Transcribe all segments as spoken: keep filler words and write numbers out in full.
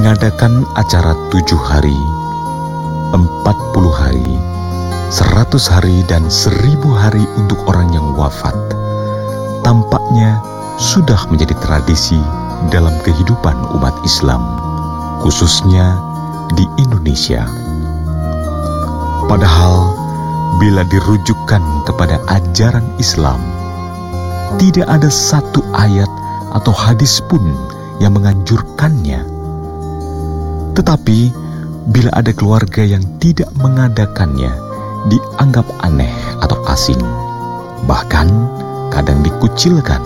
mengadakan acara tujuh hari, empat puluh hari, seratus hari, dan seribu hari untuk orang yang wafat, tampaknya sudah menjadi tradisi dalam kehidupan umat Islam, khususnya di Indonesia. Padahal, bila dirujukkan kepada ajaran Islam, tidak ada satu ayat atau hadis pun yang menganjurkannya. Tetapi, bila ada keluarga yang tidak mengadakannya, dianggap aneh atau asing, bahkan kadang dikucilkan.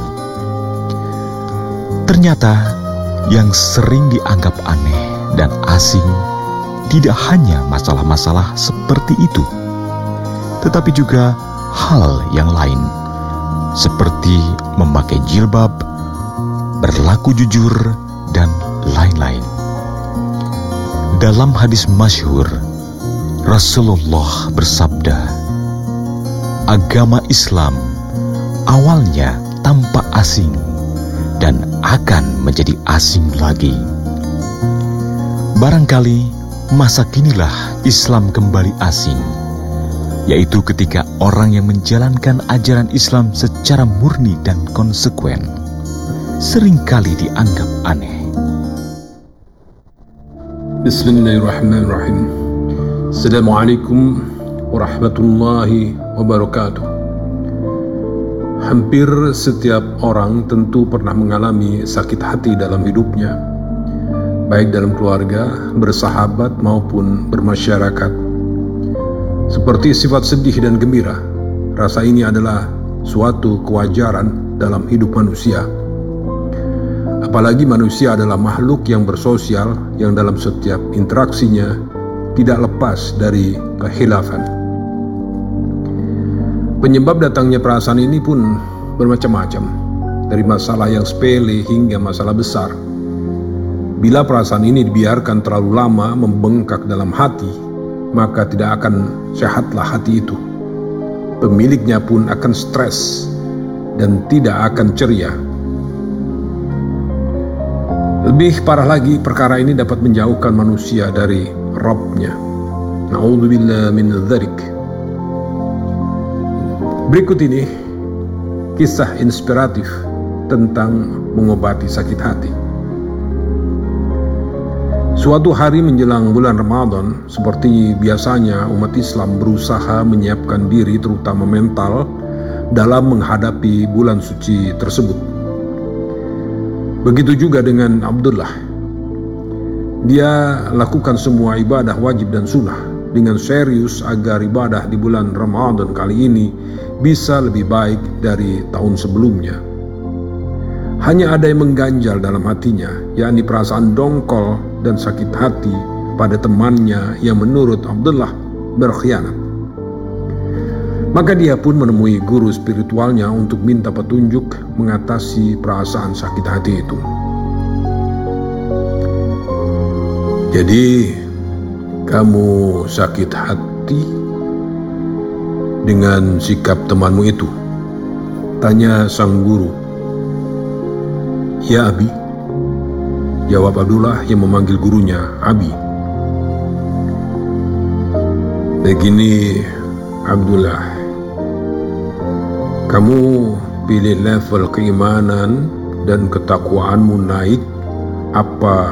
Ternyata, yang sering dianggap aneh dan asing tidak hanya masalah-masalah seperti itu, tetapi juga hal yang lain, seperti memakai jilbab, berlaku jujur, dan lain-lain. Dalam hadis masyhur, Rasulullah bersabda, agama Islam awalnya tampak asing dan akan menjadi asing lagi. Barangkali masa kinilah Islam kembali asing, yaitu ketika orang yang menjalankan ajaran Islam secara murni dan konsekuen seringkali dianggap aneh. Bismillahirrahmanirrahim. Assalamualaikum warahmatullahi wabarakatuh. Hampir setiap orang tentu pernah mengalami sakit hati dalam hidupnya, baik dalam keluarga, bersahabat, maupun bermasyarakat. Seperti sifat sedih dan gembira, rasa ini adalah suatu kewajaran dalam hidup manusia. Apalagi manusia adalah makhluk yang bersosial, yang dalam setiap interaksinya tidak lepas dari kekhilafan. Penyebab datangnya perasaan ini pun bermacam-macam, dari masalah yang sepele hingga masalah besar. Bila perasaan ini dibiarkan terlalu lama membengkak dalam hati, maka tidak akan sehatlah hati itu. Pemiliknya pun akan stres dan tidak akan ceria. Lebih parah lagi, perkara ini dapat menjauhkan manusia dari Rabb-nya. Na'udzubillah min dzalik. Berikut ini kisah inspiratif tentang mengobati sakit hati. Suatu hari menjelang bulan Ramadan, seperti biasanya umat Islam berusaha menyiapkan diri terutama mental dalam menghadapi bulan suci tersebut. Begitu juga dengan Abdullah. Dia lakukan semua ibadah wajib dan sunnah dengan serius agar ibadah di bulan Ramadan kali ini bisa lebih baik dari tahun sebelumnya. Hanya ada yang mengganjal dalam hatinya, yakni perasaan dongkol dan sakit hati pada temannya yang menurut Abdullah berkhianat. Maka dia pun menemui guru spiritualnya untuk minta petunjuk mengatasi perasaan sakit hati itu. Jadi, kamu sakit hati dengan sikap temanmu itu? Tanya sang guru. Ya Abi, jawab Abdullah yang memanggil gurunya Abi. Begini Abdullah, kamu pilih level keimanan dan ketakwaanmu naik apa